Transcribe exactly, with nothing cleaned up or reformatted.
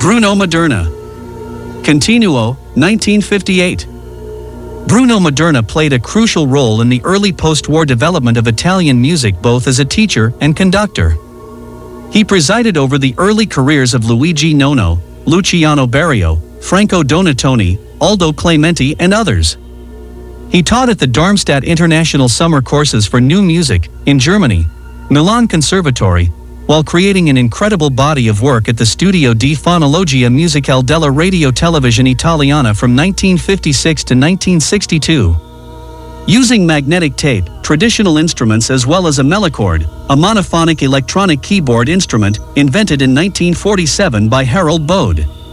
Bruno Maderna. Continuo, nineteen fifty-eight. Bruno Maderna played a crucial role in the early post-war development of Italian music both as a teacher and conductor. He presided over the early careers of Luigi Nono, Luciano Berio, Franco Donatoni, Aldo Clementi and others. He taught at the Darmstadt International Summer Courses for New Music, in Germany, Milan Conservatory, while creating an incredible body of work at the Studio di Fonologia Musicale della Radio Televisione Italiana from nineteen fifty-six to nineteen sixty-two. Using magnetic tape, traditional instruments as well as a mellochord, a monophonic electronic keyboard instrument, invented in nineteen forty-seven by Harold Bode.